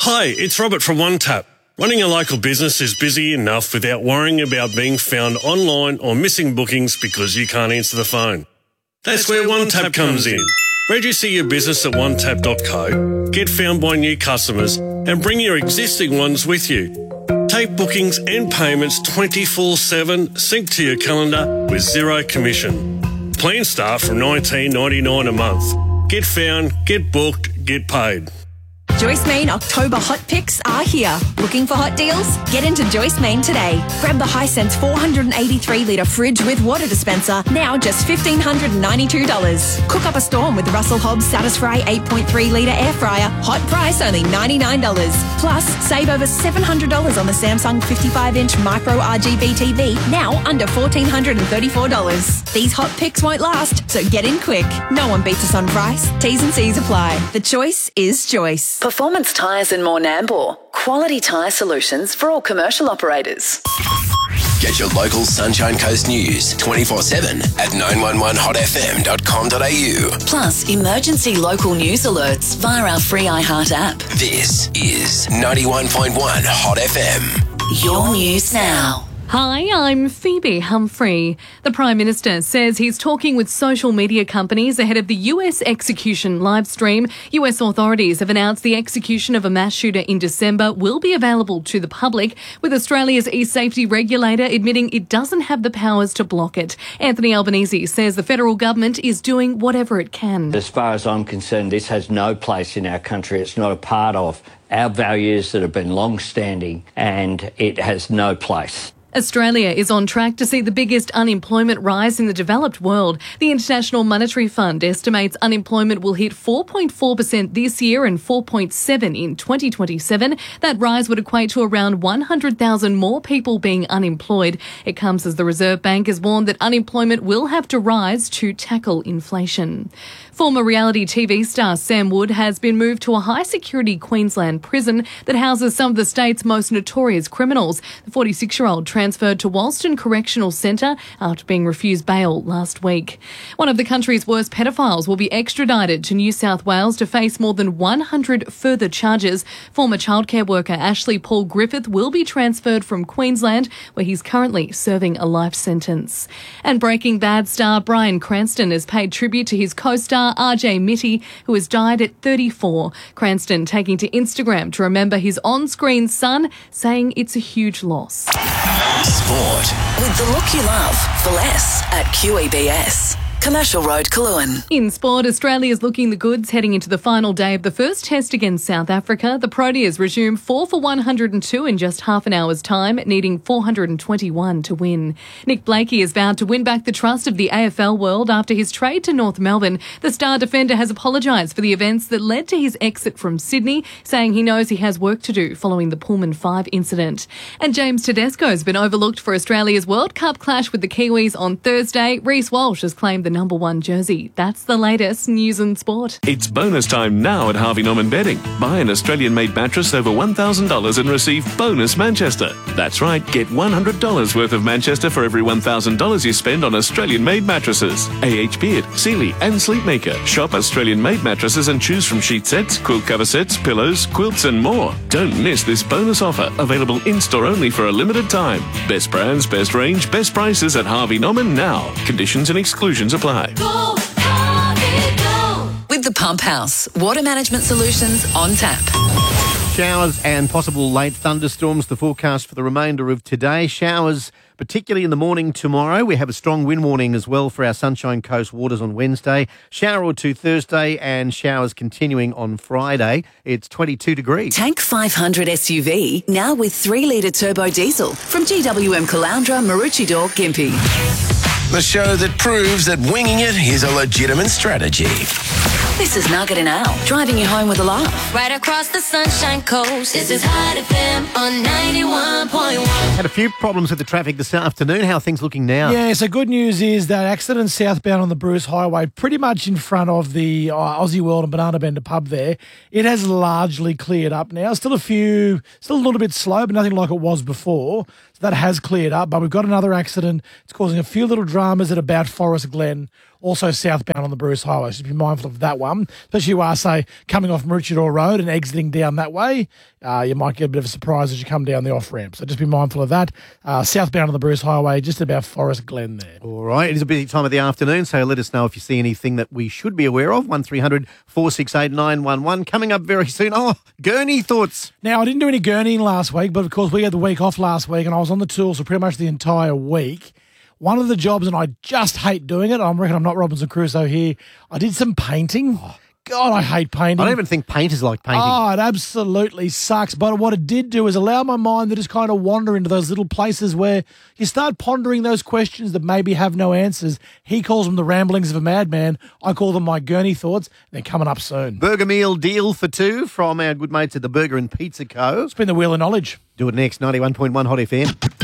Hi, it's Robert from OneTap. Running a local business is busy enough without worrying about being found online or missing bookings because you can't answer the phone. That's where OneTap comes in. Register your business at onetap.co, get found by new customers and bring your existing ones with you. Take bookings and payments 24/7, sync to your calendar with zero commission. Plans start from $19.99 a month. Get found, get booked, get paid. Joyce Main October hot picks are here. Looking for hot deals? Get into Joyce Main today. Grab the Hisense 483-litre fridge with water dispenser, now just $1,592. Cook up a storm with Russell Hobbs Satisfry 8.3-litre air fryer, hot price only $99. Plus, save over $700 on the Samsung 55-inch micro RGB TV, now under $1,434. These hot picks won't last, so get in quick. No one beats us on price. T's and C's apply. The choice is Joyce. Performance Tyres and More Nambour. Quality tyre solutions for all commercial operators. Get your local Sunshine Coast news 24/7 at 911hotfm.com.au. Plus, emergency local news alerts via our free iHeart app. This is 91.1 Hot FM. Your news now. Hi, I'm Phoebe Humphrey. The Prime Minister says he's talking with social media companies ahead of the US execution live stream. US authorities have announced the execution of a mass shooter in December will be available to the public, with Australia's e-safety regulator admitting it doesn't have the powers to block it. Anthony Albanese says the federal government is doing whatever it can. As far as I'm concerned, this has no place in our country. It's not a part of our values that have been long-standing, and it has no place. Australia is on track to see the biggest unemployment rise in the developed world. The International Monetary Fund estimates unemployment will hit 4.4% this year and 4.7% in 2027. That rise would equate to around 100,000 more people being unemployed. It comes as the Reserve Bank has warned that unemployment will have to rise to tackle inflation. Former reality TV star Sam Wood has been moved to a high-security Queensland prison that houses some of the state's most notorious criminals. The 46-year-old transferred to Walston Correctional Centre after being refused bail last week. One of the country's worst pedophiles will be extradited to New South Wales to face more than 100 further charges. Former childcare worker Ashley Paul Griffith will be transferred from Queensland, where he's currently serving a life sentence. And Breaking Bad star Bryan Cranston has paid tribute to his co-star RJ Mitty, who has died at 34. Cranston taking to Instagram to remember his on-screen son, saying it's a huge loss. Sport. With the look you love for less at QEBS. Commercial Road, Coolangatta. In sport, Australia is looking the goods heading into the final day of the first test against South Africa. The Proteas resume 4 for 102 in just half an hour's time, needing 421 to win. Nick Blakey has vowed to win back the trust of the AFL world after his trade to North Melbourne. The star defender has apologised for the events that led to his exit from Sydney, saying he knows he has work to do following the Pullman 5 incident. And James Tedesco has been overlooked for Australia's World Cup clash with the Kiwis on Thursday. Reece Walsh has claimed the number 1 jersey. That's the latest news and sport. It's bonus time now at Harvey Norman Bedding. Buy an Australian-made mattress over $1,000 and receive bonus Manchester. That's right, get $100 worth of Manchester for every $1,000 you spend on Australian-made mattresses. AH Beard, Sealy and Sleepmaker. Shop Australian-made mattresses and choose from sheet sets, quilt cover sets, pillows, quilts and more. Don't miss this bonus offer, available in-store only for a limited time. Best brands, best range, best prices at Harvey Norman now. Conditions and exclusions apply. Go, Harvey, go. With the Pump House, water management solutions on tap. Showers and possible late thunderstorms, the forecast for the remainder of today. Showers, particularly in the morning tomorrow. We have a strong wind warning as well for our Sunshine Coast waters on Wednesday. Shower or two Thursday and showers continuing on Friday. It's 22 degrees. Tank 500 SUV, now with 3-litre turbo diesel from GWM Caloundra, Maroochydore, Gympie. The show that proves that winging it is a legitimate strategy. This is Nugget and Al, driving you home with a laugh. Right across the Sunshine Coast, this is Hot FM on 91.1. Had a few problems with the traffic this afternoon. How are things looking now? Yeah, so good news is that accident southbound on the Bruce Highway, pretty much in front of the Aussie World and Banana Bender pub there, it has largely cleared up now. Still a little bit slow, but nothing like it was before. So that has cleared up, but we've got another accident. It's causing a few little dramas at about Forest Glen. Also southbound on the Bruce Highway. So be mindful of that one. Especially you are, say, coming off Maroochydore Road and exiting down that way. You might get a bit of a surprise as you come down the off-ramp. So just be mindful of that. Southbound on the Bruce Highway, just about Forest Glen there. All right. It is a busy time of the afternoon, so let us know if you see anything that we should be aware of. 1300 468 911. Coming up very soon. Oh, Gurney thoughts. Now, I didn't do any gurneying last week, but of course we had the week off last week and I was on the tools for pretty much the entire week. One of the jobs, and I just hate doing it, I reckon I'm not Robinson Crusoe here, I did some painting. God, I hate painting. I don't even think paint is like painting. Oh, it absolutely sucks. But what it did do is allow my mind to just kind of wander into those little places where you start pondering those questions that maybe have no answers. He calls them the ramblings of a madman. I call them my gurney thoughts. They're coming up soon. Burger meal deal for two from our good mates at the Burger and Pizza Co. It's been the Wheel of Knowledge. Do it next, 91.1 Hot FM.